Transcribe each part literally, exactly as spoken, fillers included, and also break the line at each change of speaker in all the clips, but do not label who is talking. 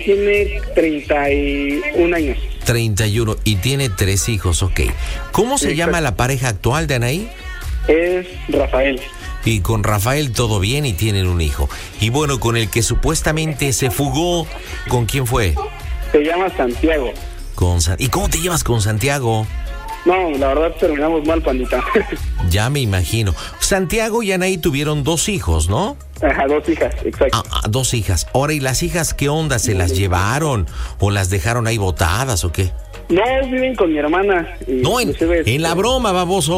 Tiene treinta y un años.
treinta y uno y tiene tres hijos, ok. ¿Cómo se
Exacto.
llama la pareja actual de Anaí?
Es Rafael.
Y con Rafael todo bien y tienen un hijo. Y bueno, con el que supuestamente se fugó, ¿con quién fue?
Se llama Santiago.
Con San... ¿Y cómo te llevas con Santiago?
No, la verdad terminamos mal, pandita.
Ya me imagino. Santiago y Anaí tuvieron dos hijos, ¿no?
Ajá, dos hijas, exacto.
Ah, ah, dos hijas. Ahora, ¿y las hijas qué onda? ¿Se las llevaron o las dejaron ahí botadas o qué?
No, viven con mi hermana.
No, en, en la broma, baboso.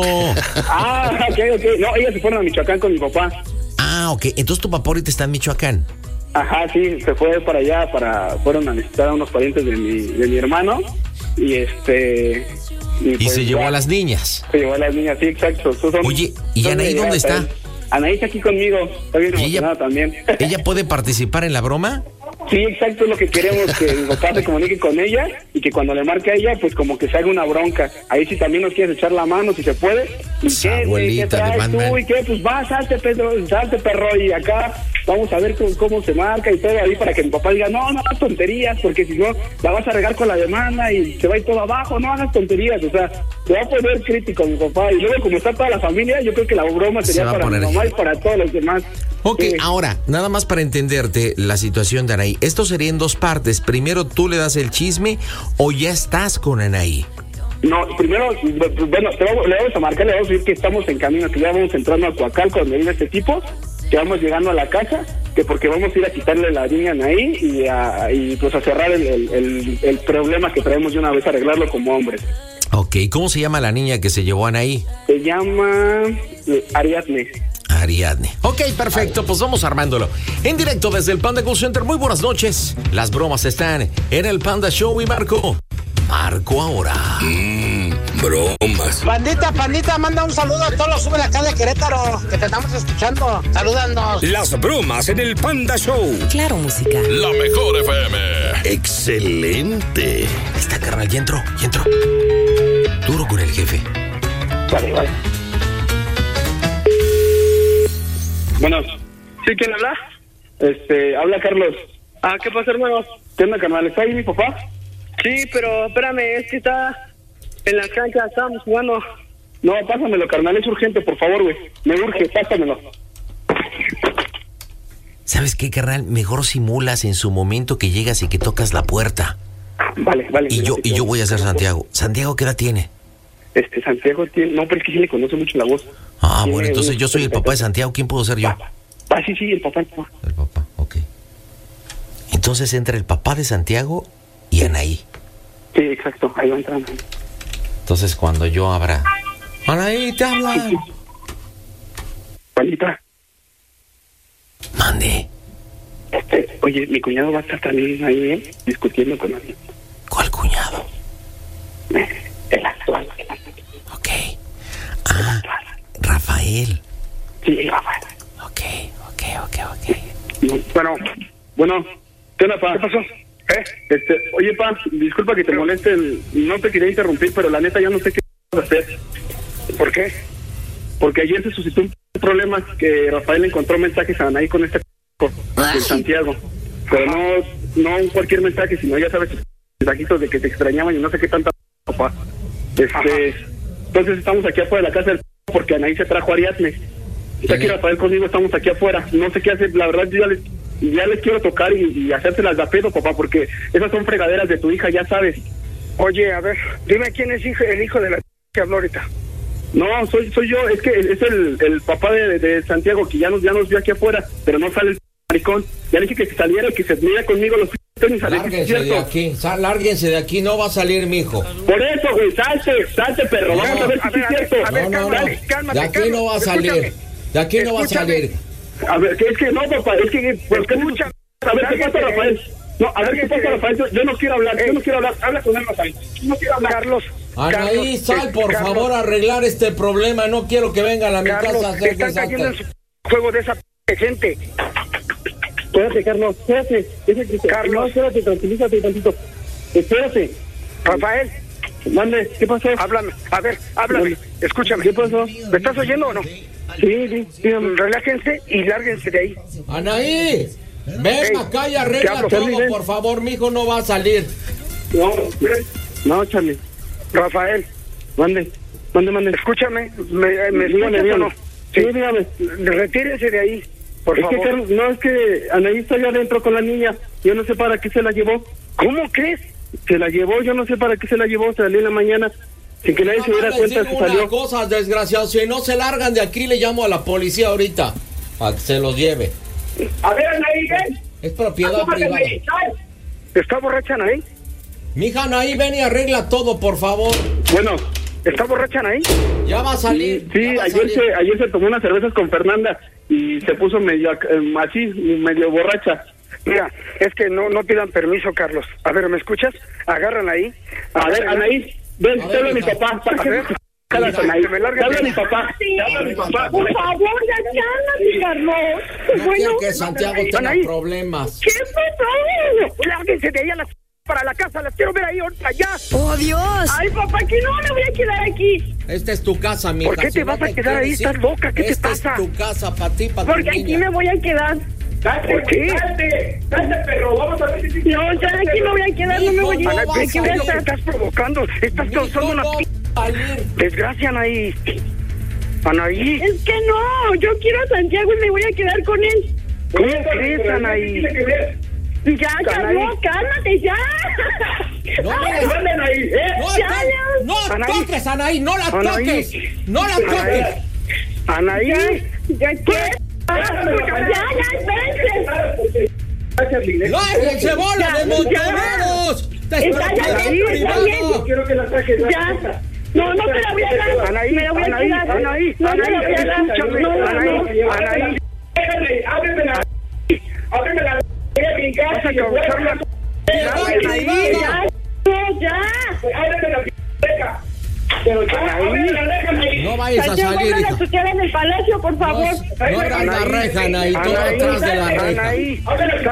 Ah, ok, ok. No, ellas se fueron a Michoacán con mi papá.
Ah, ok. Entonces tu papá ahorita está en Michoacán.
Ajá, sí, se fue para allá, para fueron a visitar a unos parientes de mi, de mi hermano. Y este...
Y,
Y, pues,
se llevó
ya,
a las niñas.
Se llevó a las niñas, sí, exacto. Son,
Oye, ¿y
son
Anaí dónde está?
Anaí. Anaí está aquí conmigo, está bien
¿Y ella,
emocionada también.
¿Ella puede participar en la broma?
Sí, exacto, es lo que queremos, que mi papá se comunique con ella y que cuando le marque a ella, pues como que se haga una bronca. Ahí sí también nos quieres echar la mano, si se puede. ¿Y
Esa
qué, güey? ¿Qué
abuelita de
traes
Batman.
tú? ¿Y qué? Pues va, salte, Pedro, salte, perro, y acá vamos a ver cómo, cómo se marca y todo ahí para que mi papá diga, no, no hagas tonterías, porque si no, la vas a regar con la demanda y se va a ir todo abajo, no hagas tonterías, o sea, se va a poner crítico mi papá. Y luego, como está toda la familia, yo creo que la broma
Se
sería
va a
para mi
poner
mamá y
heavy.
para todos los demás.
Ok,
Sí.
ahora, nada más para entenderte la situación de Anaí. Esto sería en dos partes. Primero tú le das el chisme o ya estás con Anaí.
No, primero, bueno, te vamos, le vamos a marcar, le vamos a decir que estamos en camino, que ya vamos entrando a Coacalco, donde vive este tipo, que vamos llegando a la casa, que porque vamos a ir a quitarle la niña a Anaí y, a, y pues a cerrar el, el, el, el problema que traemos de una vez, arreglarlo como hombres.
Ok, ¿cómo se llama la niña que se llevó a Anaí?
Se llama eh, Ariadne.
Ariadne. Ok, perfecto, pues vamos armándolo. En directo desde el Panda Call Center, muy buenas noches. Las bromas están en el Panda Show y Marco. Marco ahora.
Mmm, bromas.
Pandita, pandita, manda un saludo a todos los sube acá de Querétaro, que te estamos escuchando. Salúdanos.
Las bromas en el Panda Show.
Claro, música.
La mejor F M.
Excelente.
Ahí está, carnal, ya entró, ya entró. Duro con el jefe.
Vale, vale. Bueno,
¿Sí, quién habla?
este, habla Carlos.
Ah, ¿qué pasa, hermano?
¿Qué onda, carnal? ¿Está ahí mi papá?
Sí, pero espérame, es que está en la cancha, estábamos jugando.
No, pásamelo, carnal, es urgente, por favor, güey. Me urge, pásamelo.
¿Sabes qué, carnal? Mejor simulas en su momento que llegas y que tocas la puerta.
Vale, vale.
Y yo, y yo voy a ser Santiago. ¿Santiago qué edad tiene?
Este, Santiago tiene... No, pero es que sí le conoce mucho la voz.
Ah,
Tiene
bueno, entonces
unos
yo soy el papá de
treinta.
Santiago. ¿Quién puedo ser yo?
Ah, sí, sí, el papá, el papá.
El papá, ok. Entonces entra el papá de Santiago y Anaí.
Sí, exacto, ahí va entrando.
Entonces cuando yo abra... Anaí, te hablan.
Juanita,
Mande.
este, oye, mi cuñado va a estar también ahí, ¿eh? Discutiendo con alguien.
¿Cuál cuñado?
El actual.
Ok. Ah, Rafael.
Sí, Rafael.
Ok, ok, ok, ok.
Bueno, bueno, ¿qué onda, pa? ¿Qué pasó? ¿Eh? Este, oye, pa, disculpa que te moleste, el- no te quería interrumpir, pero la neta ya no sé qué hacer. ¿Por qué? Porque ayer se suscitó un problema que Rafael encontró mensajes a Anaí con este de Santiago. Pero no, no cualquier mensaje, sino ya sabes, mensajitos de que te extrañaban y no sé qué tanta papá. Este, entonces estamos aquí afuera de la casa del porque Anaí se trajo a Ariadne. Está aquí Rafael conmigo, estamos aquí afuera. No sé qué hacer, la verdad yo ya les, ya les quiero tocar y, y hacérselas de a pedo, papá, porque esas son fregaderas de tu hija, ya sabes.
Oye, a ver, dime quién es hijo, el hijo de la que habló ahorita.
No, soy soy yo, es que es el, el papá de, de Santiago que ya nos, ya nos vio aquí afuera, pero no sale el maricón. Ya le dije que se saliera y que se viniera conmigo los tenis a ver si es
Lárguense de
cierto.
aquí, sal- lárguense de aquí, no va a salir, mijo.
Por eso, güey, salte, salte, perro, vamos a ver si
a
sí
ver,
es
a ver,
cierto.
a ver,
No, no, no.
cálmate, cálmate,
De aquí
Carlos,
no va a salir.
escúchame.
De aquí no va a
Escúchame.
salir.
A ver, que es que no, papá, es que... Pues, ¿qué-
Escucha.
a ver, ¿qué pasa,
Lárguete.
Rafael? No, a ver, ¿qué pasa, Rafael? Yo, yo no quiero hablar, yo no quiero hablar. Habla con él, Rafael. Yo no quiero hablar.
Carlos.
Anaí,
Carlos,
sal,
eh,
por
Carlos,
favor, a arreglar este problema. No quiero que vengan a mi
Carlos,
casa a hacer
están cayendo en su
desastre.
juego de esa p- gente.
Espérate, Carlos, espérate. Ese que-
Carlos.
No, espérate, tranquilízate tantito. Espérate.
Rafael,
Mande, ¿qué pasó?
háblame. A ver, háblame. Escúchame.
¿Qué pasó?
¿Me estás oyendo o no?
Sí, sí, dígame.
Relájense y lárguense de ahí.
Anaí, Ven
Ey,
acá y
te
arregla
hablo,
todo,
Charlie, ven.
por favor, mijo, no va a salir.
No, no, Charlie.
Rafael,
Mande, mande, mande.
escúchame, ¿me, me
Dígame,
escuchas o
dígame.
no?
Sí, dígame.
Retírese de ahí, por
Es que,
favor.
Carlos, no, es que Anaí está allá adentro con la niña. Yo no sé para qué se la llevó.
¿Cómo crees?
Se la llevó, yo no sé para qué se la llevó. Salió en la mañana sin que nadie se diera
Nada más les
cuenta
digo
que
una
salió.
cosa, desgraciado, si no se largan de aquí, le llamo a la policía ahorita, para que se los lleve.
A ver, Anaí, ven.
Es propiedad privada.
¿Está borracha Anaí?
Mija, Anaí, ven y arregla todo, por favor.
Bueno,
¿Está borracha Anaí?
Ya va a salir.
sí,
ya va a
ayer
salir.
se, ayer se tomó unas cervezas con Fernanda y se puso medio ac- em, así, medio borracha.
Mira, es que no no pidan permiso, Carlos. A ver, ¿me escuchas? Agarran ahí.
A ver, Anaí, ven,
A
te
ver,
habla mi
hija.
papá. Para
A
que
ver,
calas,
mira,
Anaí.
que me largue
Te habla
de-
mi papá.
Sí,
Te habla mi papá.
por favor, ya cálmate, Carlos.
No
Bueno,
quiero que Santiago tenga
Anaí.
problemas.
¿qué pasó?
Lárguense de ahí a las para la casa. Las quiero ver ahí ahorita ya.
¡Oh, Dios! Ay, papá, que no me voy a quedar aquí.
Esta es tu casa, mija.
¿Por qué
si
te vas
no
a quedar ahí?
quieres ir,
¿Estás loca? ¿Qué te
esta
pasa?
es tu casa, para ti, para tu
Porque aquí
niña.
me voy a quedar.
¿Por qué?
Salte, salte, perro. Vamos a ver si...
No, ya aquí me voy a quedar, no me voy a ir.
No,
Anaí,
va a
Aquí voy a
¿qué
salir.
estar.
estás provocando? Estás
Mijo,
causando una
no
p-
va a salir.
desgracia, Anaí. Anaí,
Es que no, yo quiero a Santiago y me voy a quedar con él.
¿cómo crees, Anaí?
Ya,
Anaí.
Carlos, cálmate, ya.
No, no,
Ay,
no,
ahí, ¿eh?
No,
Ya,
to-
ya.
no
Anaí.
toques, Anaí, no la
Anaí.
toques. No la toques.
Anaí.
Ya, ¿qué? Ya, ya, espérense.
¡Lárguense, bola
Ya,
de montoneros! ¡Esta es
Está ya,
propiedad
ya, está bien.
privada!
Quiero que la saques.
Ya. No, no te la voy a dar.
Anaí,
Me la voy a
Anaí,
quedar.
Anaí,
No te la voy a dar.
escúchame,
No, no,
Anaí,
no.
Anaí.
Déjale, ábreme la... Ábreme la... Voy a brincar.
Vas a causar una
¡Propiedad
Anaí.
privada!
No, ya.
Ábreme la reja. Pero ya, ábreme la reja, Anaí.
No vayas a
Santiago,
salir,
no la
hija.
tutear en el palacio, por favor.
No, no abras la reja, Anaí, todo
Anaí,
atrás de la reja.
Anaí,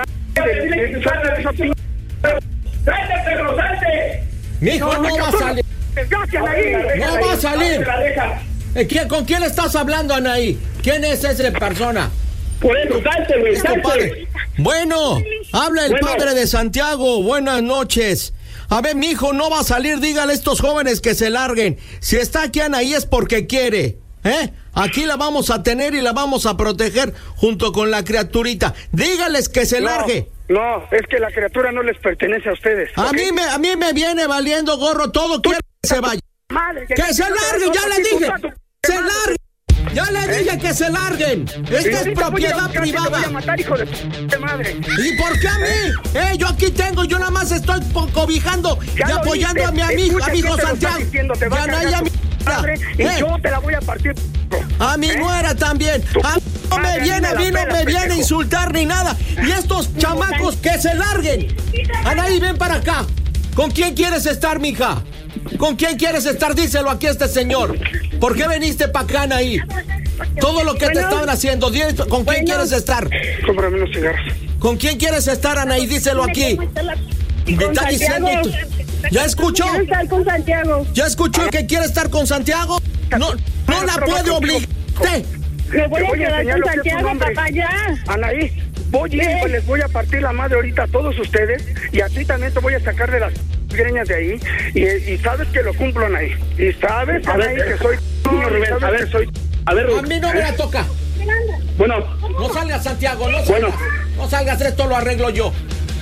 Ábreme,
salte de esa p-
¡Salte, perro, salte!
Mijo, no va a salir.
desgracia, Anaí.
No va a salir.
La reja.
Eh, ¿quién- ¿Con quién estás hablando, Anaí? ¿Quién es esa persona?
Por eso, salte, güey,
Es tu
salte.
padre. Bueno, habla el
Bueno.
padre de Santiago. Buenas noches. A ver, mijo, no va a salir. Dígale a estos jóvenes que se larguen. Si está aquí Anaí es porque quiere. ¿Eh? Aquí la vamos a tener y la vamos a proteger junto con la criaturita. Dígales que se largue.
No, es que la criatura no les pertenece a ustedes.
A
¿ok?
mí me, a mí me viene valiendo gorro todo. Quiero que se vaya.
Madre,
¡Que se larguen! ¡Ya le dije! ¡Se larguen! ¡Ya le dije que se larguen! Esta es propiedad
Te voy a
privada.
matar, hijo de p- madre.
¿Y por qué a mí? Eh, yo aquí tengo, yo nada más estoy po- cobijando
Ya
y
lo
apoyando
viste.
a mi amigo,
Escucha
amigo
quién te lo está
Santiago.
diciendo, te va
Y
a
a Anaí,
cargar
a mi
tu madre y
Eh,
yo te la voy a partir.
a mi
¿eh?
nuera también. A mí no me
madre,
viene,
a mí
a
me
mí
la
no
pela,
me viene a
pendejo.
insultar ni nada. Y estos chamacos que se larguen. Anaí, ven para acá. ¿Con quién quieres estar, mija? ¿Con quién quieres estar? Díselo aquí a este señor. ¿Por qué viniste para acá, Anaí? Todo lo que te
Bueno.
estaban haciendo, dile, ¿con quién
Bueno.
quieres estar?
Cómprame unos cigarros.
¿Con quién quieres estar, Anaí? Díselo aquí.
¿Cómo está la-
Me
con
está diciendo
Santiago?
y tú- ¿Ya escuchó?
Quiero estar con Santiago.
¿Ya escuchó que quiere estar con Santiago? No, no la puede obligar. Usted.
Me voy
Te
a
voy a
quedar
enseñar
con
lo que es un
Santiago,
hombre.
papá, ya.
Anaí, voy a ir,
¿Qué?
pues les voy a partir la madre ahorita a todos ustedes y a ti también te voy a sacar de las greñas de ahí y, y sabes que lo cumplo, Anaí. Y sabes,
A ver,
Anaí, que soy...
Niño Rubén,
sabes
a ver,
que soy...
A ver,
A mí no me la toca.
bueno,
No salgas, Santiago, no salgas.
Bueno.
No salgas, esto lo arreglo yo.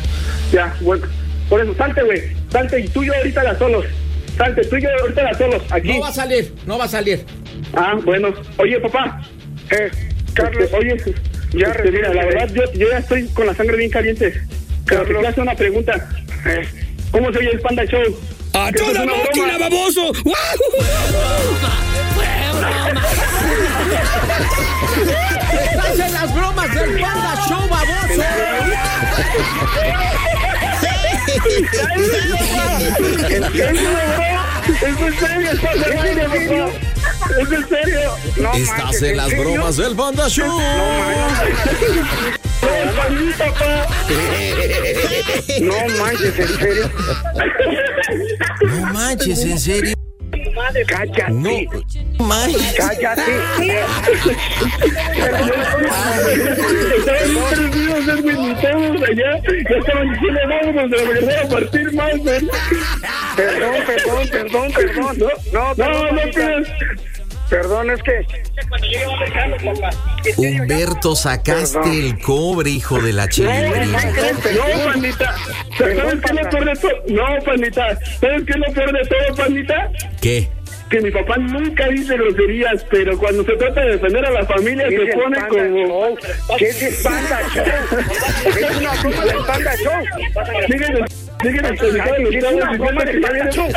ya, bueno. Por eso, salte, güey. Salte y tú y yo ahorita las solos. Salte, tú y yo ahorita las solos. Aquí.
No va a salir, no va a salir.
Ah, bueno. Oye, papá.
Eh, Carlos,
Este, oye,
ya
este, mira, la verdad, yo, yo ya estoy con la sangre bien caliente. Pero te
Carlos.
quiero hacer una pregunta.
eh,
¿Cómo se oye el Panda Show?
¡A
¿Esto es
toda
una
máquina,
broma?
baboso!
Estás en las bromas del Panda Show, baboso.
¿En serio, bro? ¿Es en serio? ¿Estás en serio, papá? ¿Es en serio?
no
Estás
manches,
en las
serio?
bromas del Panda Show.
No manches, en serio.
No manches, en serio.
Cállate.
No, May.
Cállate.
Estaban perdidos, Edwin, y todos allá. Ya estaban diciendo, vámonos, de la verdad, a partir más, ¿eh?
Perdón, perdón, perdón, perdón. No, no,
No, no,
perdón, perdón, es que...
Humberto, sacaste
Perdón.
el cobre, hijo de la chilindrina.
No, pandita. ¿Sabes qué es lo peor de todo? No, pandita. ¿Sabes qué es lo peor de todo, pandita?
¿Qué?
Que mi papá nunca dice groserías, pero cuando se trata de defender a la familia
¿Qué
se
es el
pone
Panda
como...
Show? ¿Qué es el Panda Show? Es una broma del Panda Show.
Siguen, siguen expresando los
Es una broma del Panda Show.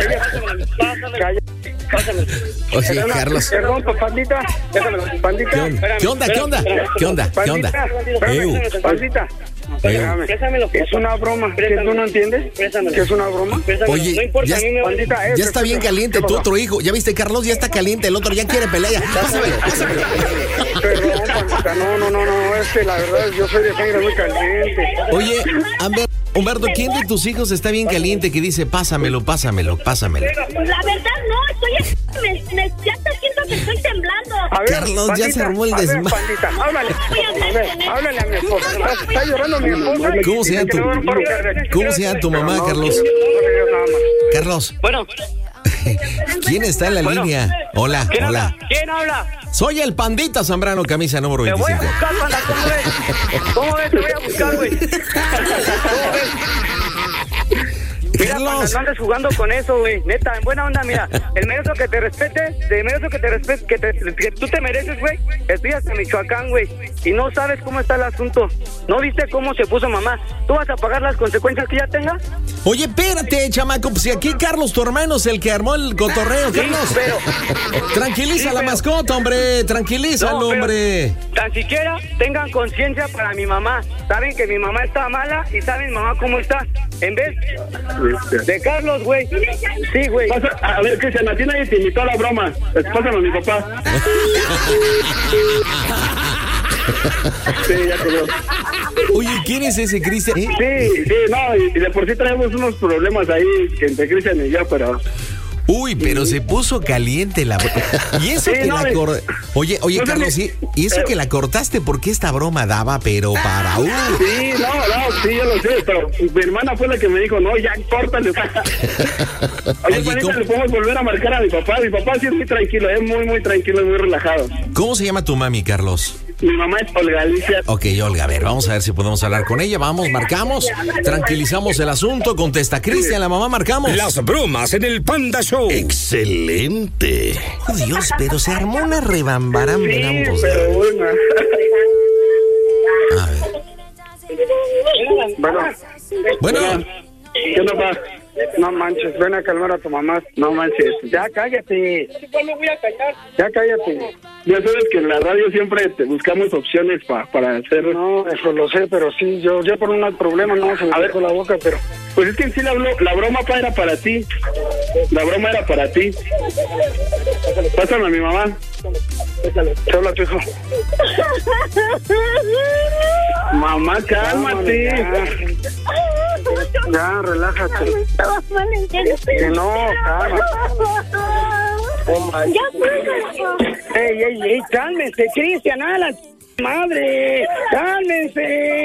Oye, Carlos.
Perdón, pandita. Pandita.
¿Qué onda? ¿Qué onda? ¿Qué onda? ¿Qué onda? ¿Qué onda? Eu.
Pandita. Espérame. Es una broma. ¿Que tú no entiendes? ¿Que es una broma?
Oye, ya,
Pandita, eh,
ya está bien caliente tu otro hijo. ¿Ya viste, Carlos? Ya está caliente. El otro ya quiere pelea. Ya. Pásamelo, pásamelo.
Perdón, pandita. No, no, no, no. Es que la verdad yo soy de sangre muy caliente.
Oye, Amber, Humberto, ¿quién de tus hijos está bien caliente que dice pásamelo, pásamelo, pásamelo?
La verdad no, estoy... Me, me, ya te siento que estoy temblando.
A ver,
Carlos, ya
pandita,
se armó el
a ver,
desma-
pandita, háblale. A ver, háblale a mi esposa. Está llorando mi esposa. y
¿Cómo se
dice
llama
que le va a dar un paro
tu,
cardíaco.
¿cómo se llama tu mamá,
No,
Carlos?
no le digas nada más.
Carlos,
Bueno,
¿quién está en la
Bueno.
línea? Hola,
¿quién
hola.
habla? ¿Quién habla?
Soy el Pandita Zambrano, camisa número
Te voy a
veinticinco.
buscar, panda, ¿cómo ves? ¿Cómo ves? Te voy a buscar, güey. ¿Cómo ves? Mira, panda,
Carlos.
no andes jugando con eso, güey. Neta, en buena onda, mira. El merezo que te respete, el merezo que te respete, que, te, que tú te mereces, güey. Estudias en Michoacán, güey. Y no sabes cómo está el asunto. ¿No viste cómo se puso mamá? ¿Tú vas a pagar las consecuencias que ya tenga?
Oye, espérate, chamaco, pues si aquí Carlos, tu hermano, es el que armó el cotorreo,
Sí,
Carlos.
pero...
Tranquiliza
Sí,
la
pero-
mascota, hombre, tranquilízalo,
No, pero
hombre.
Tan siquiera tengan conciencia para mi mamá. Saben que mi mamá está mala y saben mi mamá cómo está. En vez de Carlos, güey. Sí, güey.
Pasa- a ver, Cristian, a ti nadie te invitó a la broma. Pásame a mi papá. Sí, ya quedó.
Oye, ¿quién es ese Cristian? ¿Eh?
Sí, sí, no, y, y de por sí traemos unos problemas ahí que entre Cristian y yo, pero...
Uy, pero se puso caliente la broma. Y eso
Sí,
que
no,
la
y-
cor... Oye, oye,
no sé
Carlos,
ni-
¿y y eso
eh,
que la cortaste? Porque esta broma daba, pero para uno.
Sí, no, no, sí, yo lo sé, pero mi hermana fue la que me dijo, no, ya, córtale. Oye,
Oye,
Juanita,
¿cómo-
le podemos volver a marcar a mi papá. Mi papá sí es muy tranquilo, es muy, muy tranquilo, es muy relajado.
¿Cómo se llama tu mami, Carlos?
Mi mamá es Olga Alicia.
Ok, Olga, a ver, vamos a ver si podemos hablar con ella. Vamos, marcamos, tranquilizamos el asunto, contesta Cristian, la mamá, marcamos.
Las bromas en el Panda Show.
Excelente. Oh, Dios, pero se armó una rebambaramba en
Sí,
ambos.
pero bueno.
A ver.
Bueno,
Bueno,
¿qué onda, pa?
No manches, ven a calmar a tu mamá.
No manches.
Ya cállate. Ya cállate.
Ya sabes que en la radio siempre te buscamos opciones pa, para hacer...
No, eso lo sé, pero sí, yo ya por un problema no se me
A ver.
tocó la boca, pero...
Pues es que en sí la, blo- la broma, pa, era para ti. La broma era para ti. Pásame a mi mamá.
Te habla tu hijo.
Mamá, cálmate.
Ya, ya, relájate.
Estabas mal, en serio.
Que no, calma.
Ya, pues.
Ey, ey, ey, cálmense, Cristian, a la madre. Cálmense.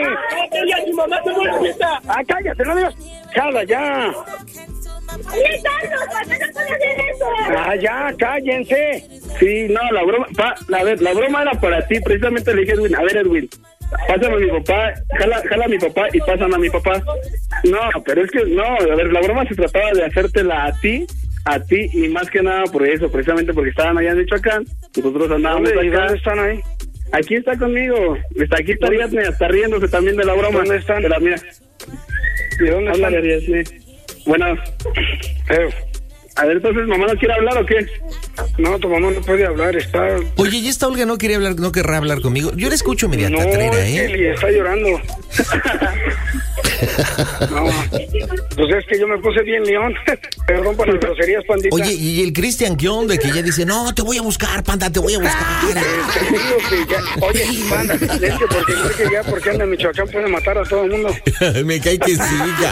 Ah, cállate, no digas. Chala, ya.
¡Sí, Carlos! ¿Por qué no puedes hacer eso?
Ah, ya, cállense.
Sí, no, la broma, pa, la, ver, la broma era para ti. Precisamente le dije a Edwin, a ver, Edwin, pásame a mi papá, jala, jala a mi papá y pásame a mi papá. No, pero es que, no, a ver, la broma se trataba de hacértela a ti, a ti, y más que nada por eso, precisamente porque estaban allá en Michoacán, nosotros andábamos
¿Dónde, y
acá.
dónde están ahí?
Aquí está conmigo, está aquí está Ariadne, está riéndose también de la broma.
¿Dónde están?
De la, mira,
¿Y dónde
habla
están?
Ariadne. Bueno,
Eh,
a ver, entonces, ¿mamá no quiere hablar o qué?
no, tu mamá no puede hablar, está...
oye, ¿y esta Olga no quería hablar, no querrá hablar conmigo? Yo la escucho media
No,
tatrera,
es que
¿eh?
le está llorando. No, pues es que yo me puse bien león. Perdón por las groserías, pandita.
Oye, ¿y el Cristian qué onda? Que ya dice, no, te voy a buscar, panda, te voy a buscar.
Te digo que ya, oye, panda, es que porque creo que ya porque anda en Michoacán puede matar a todo el mundo.
Me cae que siga.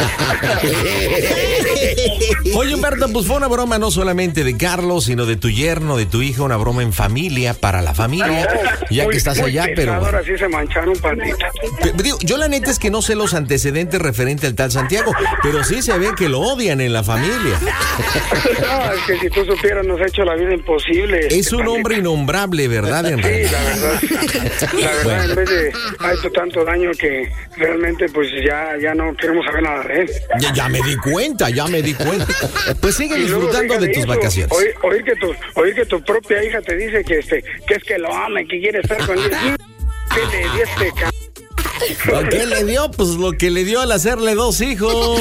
Oye, Humberto, pues fue una broma no solamente de Carlos, sino de tu yerno, de tu hija, una broma en familia, para la familia,
No,
ya
muy,
que estás
muy
allá,
pesado,
pero...
Ahora sí se mancharon, pandita.
Pe- Digo, yo la neta es que no sé los antecedentes referente al tal Santiago, pero sí se ve que lo odian en la familia.
No, es que si tú supieras nos ha hecho la vida imposible.
Es un hombre innombrable, ¿verdad? En
Sí,
realidad.
la verdad. La verdad,
Bueno.
en vez de ha hecho tanto daño que realmente pues ya, ya no queremos saber nada de él.
Ya, ya me di cuenta, ya me di cuenta. Pues sigue
Y luego,
disfrutando de
fíjate
tus
eso,
vacaciones.
Oír, oír que tu, oír que tu propia hija te dice que este, que es que lo ama y que quiere estar con él. ¿Qué le di este c...
¿Lo que le dio? Pues lo que le dio al hacerle dos hijos.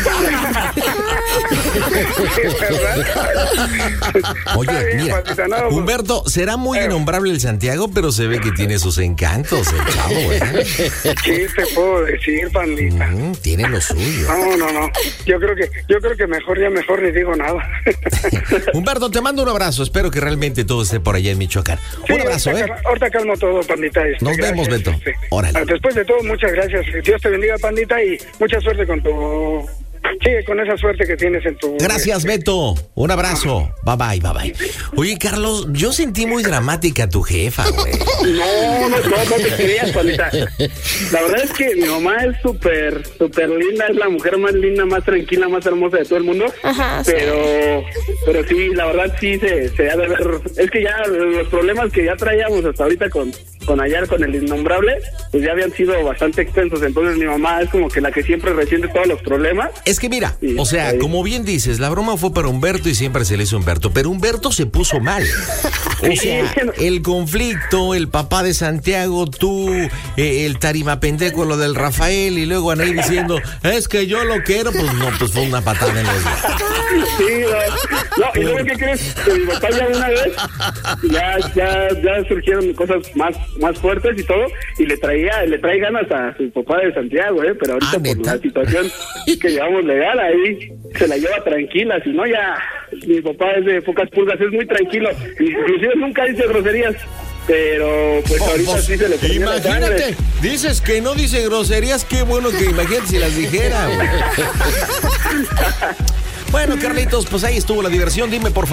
Oye, mira, Humberto, será muy innombrable el Santiago, pero se ve que tiene sus encantos el chavo, ¿eh?
¿Qué te puedo decir, pandita?
Mm, tiene lo suyo.
No, no, no. Yo creo que, yo creo que mejor ya mejor ni digo nada.
Humberto, te mando un abrazo. Espero que realmente todo esté por allá en Michoacán.
Sí,
Un abrazo,
ahorita,
¿eh?
cal- ahorita calmo todo, pandita. Este,
Nos vemos,
gracias,
Beto.
este.
Órale.
Después de todo, muchas gracias. Dios te bendiga, pandita, y mucha suerte con tu... Sigue con esa suerte que tienes en tu...
Gracias,
este,
Beto. Un abrazo. Bye bye, bye bye. Oye, Carlos, yo sentí muy dramática a tu jefa, güey.
No, no, no, no te creas, pandita. La verdad es que mi mamá es súper, súper linda, es la mujer más linda, más tranquila, más hermosa de todo el mundo.
Ajá, sí.
Pero, pero sí, la verdad sí se, se ha de ver. Es que ya los problemas que ya traíamos hasta ahorita con, con Ayar, con el innombrable, pues ya habían sido bastante extensos. Entonces mi mamá es como que la que siempre resiente todos los problemas.
Es que mira,
Sí,
o sea,
ahí.
como bien dices, la broma fue para Humberto y siempre se le hizo a Humberto, pero Humberto se puso mal. O sea, el conflicto, el papá de Santiago, tú, eh, el tarima pendejo, lo del Rafael, y luego Anaí diciendo, es que yo lo quiero, pues no, pues fue una patada en los dientes.
Sí, no, no, y luego, ¿qué crees? Que mi papá ya una vez, ya, ya, ya surgieron cosas más, más fuertes y todo, y le traía, le trae ganas a su papá de Santiago, eh, pero ahorita
Ah,
por
¿neta?
la situación que llevamos legal ahí, se la lleva tranquila, si no ya, mi papá es de pocas pulgas, es muy tranquilo, inclusive nunca dice groserías, pero pues ahorita sí se le perdió la
Imagínate,
sangre.
dices que no dice groserías, qué bueno que imagínate si las dijera, güey. Bueno, Carlitos, pues ahí estuvo la diversión. Dime, por favor.